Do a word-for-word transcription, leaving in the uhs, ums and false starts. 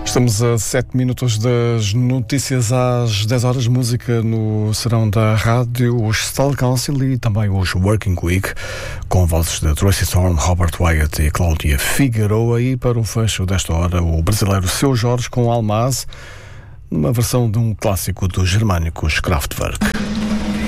Estamos a sete minutos das notícias às dez horas. Música no serão da rádio, os Style Council e também os Working Week, com vozes de Tracy Thorn, Robert Wyatt e Cláudia Figueroa. E para o fecho desta hora, o brasileiro Seu Jorge com Almaz, numa versão de um clássico dos germânicos Kraftwerk.